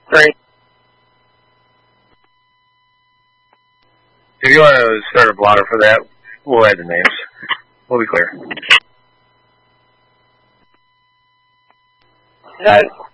Great. If you want to start a blotter for that, we'll add the names. We'll be clear.